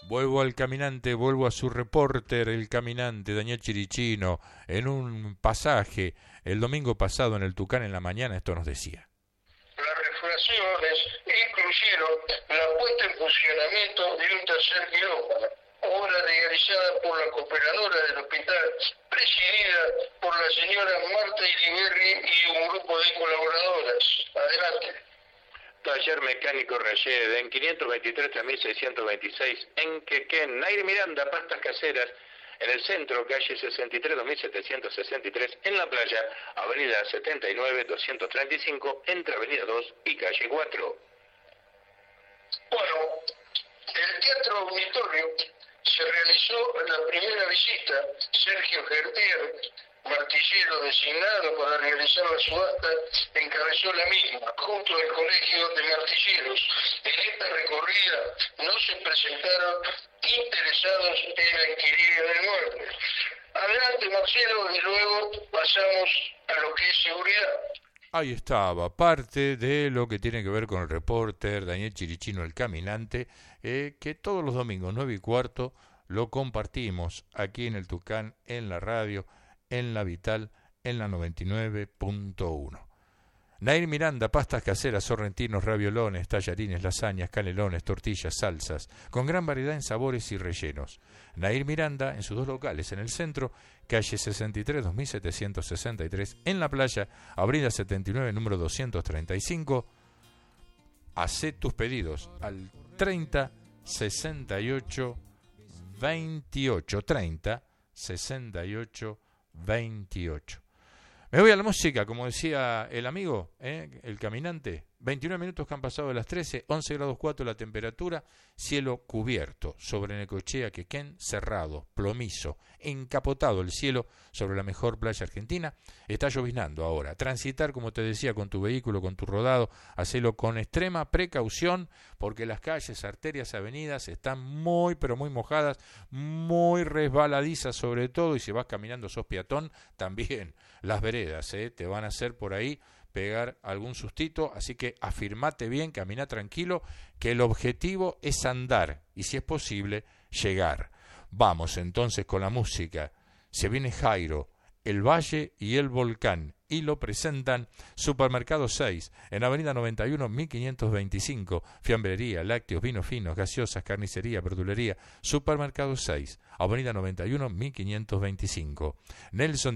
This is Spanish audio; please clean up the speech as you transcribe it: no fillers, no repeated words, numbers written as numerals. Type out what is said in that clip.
Vuelvo al caminante, vuelvo a su reporter, el caminante, Daniel Chirichino, en un pasaje el domingo pasado en el Tucán en la mañana, esto nos decía. Las refracciones incluyeron la puesta en funcionamiento de un tercer quirófano, obra realizada por la cooperadora del hospital, presidida por la señora Marta Iriberri y un grupo de colaboradoras. Adelante. Taller Mecánico Rayed, en 523-3626, en Quequén, Nair Miranda, pastas caseras, en el centro, calle 63-2763, en la playa, avenida 79-235, entre avenida 2 y calle 4. Bueno, el Teatro Auditorio se realizó la primera visita. Sergio Gertier, martillero designado para realizar la subasta, encabezó la misma, junto al Colegio de Martilleros. En esta recorrida no se presentaron interesados en adquirir el inmueble. Adelante, Marcelo, y luego pasamos a lo que es seguridad. Ahí estaba, parte de lo que tiene que ver con el reporter Daniel Chirichino, el caminante, que todos los domingos, 9:15, lo compartimos aquí en el Tucán, en la radio, en la Vital, en la 99.1. Nair Miranda, pastas caseras, sorrentinos, raviolones, tallarines, lasañas, canelones, tortillas, salsas, con gran variedad en sabores y rellenos. Nair Miranda, en sus dos locales, en el centro, calle 63-2763, en la playa, avenida 79, número 235. Hacé tus pedidos al 30 68 28, 30 68 28. Me voy a la música, como decía el amigo, el caminante. 29 minutos que han pasado de las 13, 11 grados 4 la temperatura, cielo cubierto sobre Necochea, Quequén, cerrado, plomizo, encapotado el cielo sobre la mejor playa argentina. Está lloviznando ahora. Transitar, como te decía, con tu vehículo, con tu rodado, hacelo con extrema precaución, porque las calles, arterias, avenidas están muy, pero muy mojadas, muy resbaladizas sobre todo, y si vas caminando sos peatón, también las veredas te van a hacer por ahí pegar algún sustito, así que afirmate bien, camina tranquilo, que el objetivo es andar y si es posible llegar. Vamos entonces con la música. Se viene Jairo, El Valle y el Volcán, y lo presentan Supermercado 6, en Avenida 91, 1525, fiambrería, lácteos, vinos finos, gaseosas, carnicería, verdulería. Supermercado 6, Avenida 91, 1525. Nelson